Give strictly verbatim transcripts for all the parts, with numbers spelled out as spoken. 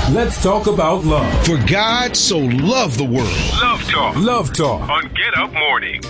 Let's talk about love. For God so loved the world. Love Talk. Love Talk. On Get Up Mornings.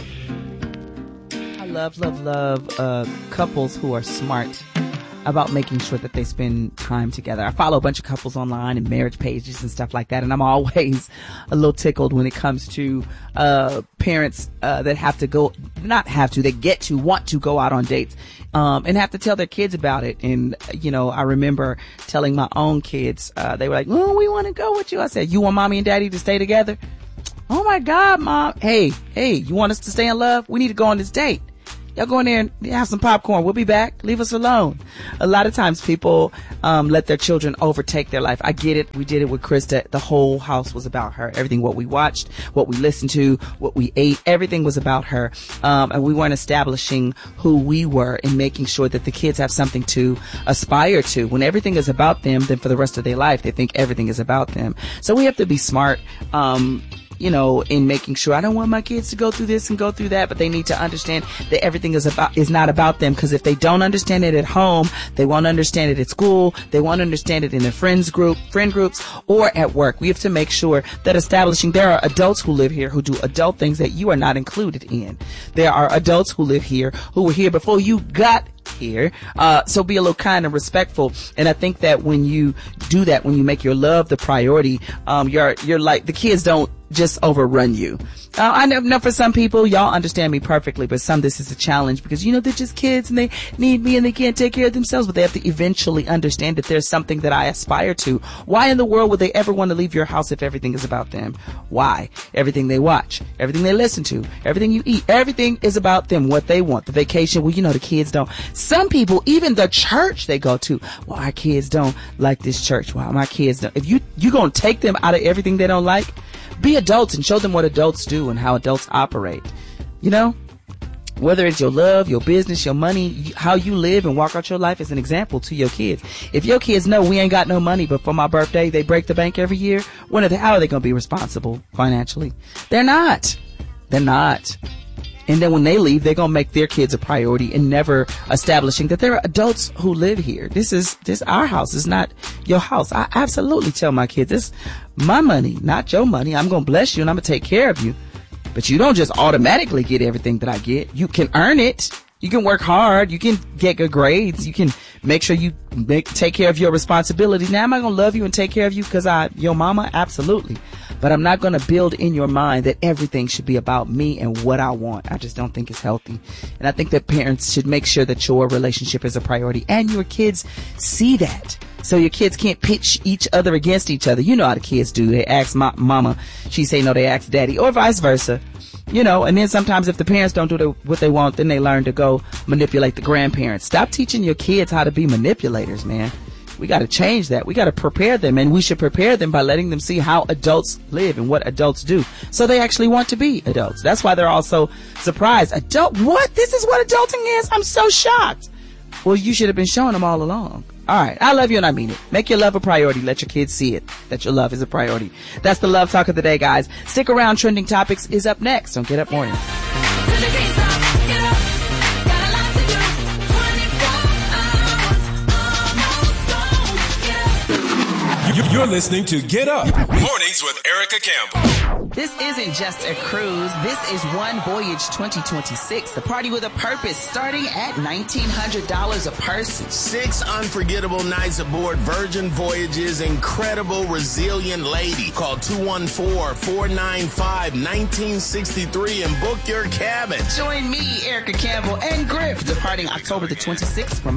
I love, love, love uh, couples who are smart about making sure that they spend time together. I follow a bunch of couples online and marriage pages and stuff like that, and I'm always a little tickled when it comes to uh parents uh that have to go, not have to, they get to, want to go out on dates um and have to tell their kids about it. And you know, I remember telling my own kids, uh they were like, oh, we want to go with you. I said, you want mommy and daddy to stay together? Oh my God, mom. Hey, hey, you want us to stay in love? We need to go on this date. Y'all go in there and have some popcorn. We'll be back. Leave us alone. A lot of times people um let their children overtake their life. I get it. We did it with Krista. The whole house was about her. Everything, what we watched, what we listened to, what we ate, everything was about her. Um, and we weren't establishing who we were and making sure that the kids have something to aspire to. When everything is about them, then for the rest of their life, they think everything is about them. So we have to be smart. Um, you know, in making sure, I don't want my kids to go through this and go through that, but they need to understand that everything is about, is not about them. Because if they don't understand it at home, they won't understand it at school. They won't understand it in their friends group, friend groups, or at work. We have to make sure that establishing, there are adults who live here who do adult things that you are not included in. There are adults who live here who were here before you got here. Uh, so be a little kind and respectful. And I think that when you do that, when you make your love the priority, um, you're, you're like, the kids don't just overrun you. Uh, I know, know for some people, y'all understand me perfectly, but some, this is a challenge because, you know, they're just kids and they need me and they can't take care of themselves, but they have to eventually understand that there's something that I aspire to. Why in the world would they ever want to leave your house if everything is about them? Why? Everything they watch, everything they listen to, everything you eat, everything is about them, what they want. The vacation, well, you know, the kids don't. Some people, even the church they go to, well, our kids don't like this church. Well, my kids don't. If you, you gonna take them out of everything they don't like, be adults and show them what adults do and how adults operate. You know, whether it's your love, your business, your money, how you live and walk out your life as an example to your kids. If your kids know we ain't got no money, but for my birthday, they break the bank every year, when are they, how are they going to be responsible financially? They're not. They're not. And then when they leave, they're going to make their kids a priority and never establishing that there are adults who live here. This is, this, our house is not your house. I absolutely tell my kids, this is my money, not your money. I'm going to bless you and I'm going to take care of you. But you don't just automatically get everything that I get. You can earn it. You can work hard. You can get good grades. You can make sure you make, take care of your responsibilities. Now, am I going to love you and take care of you because I, your mama? Absolutely. But I'm not going to build in your mind that everything should be about me and what I want. I just don't think it's healthy. And I think that parents should make sure that your relationship is a priority and your kids see that. So your kids can't pitch each other against each other. You know how the kids do. They ask ma- mama, she say no, they ask daddy, or vice versa. You know, and then sometimes if the parents don't do the, what they want, then they learn to go manipulate the grandparents. Stop teaching your kids how to be manipulators, man. We got to change that. We got to prepare them, and we should prepare them by letting them see how adults live and what adults do. So they actually want to be adults. That's why they're all so surprised. Adult, what? This is what adulting is? I'm so shocked. Well, you should have been showing them all along. All right. I love you and I mean it. Make your love a priority. Let your kids see it, that your love is a priority. That's the Love Talk of the day, guys. Stick around. Trending Topics is up next on Get Up Morning. You're listening to Get Up Mornings with Erica Campbell. This isn't just a cruise. This is One Voyage twenty twenty-six, the party with a purpose, starting at nineteen hundred dollars a person. Six unforgettable nights aboard Virgin Voyage's incredible resilient lady. Call two one four, four nine five, one nine six three and book your cabin. Join me, Erica Campbell, and Griff, departing October the twenty-sixth from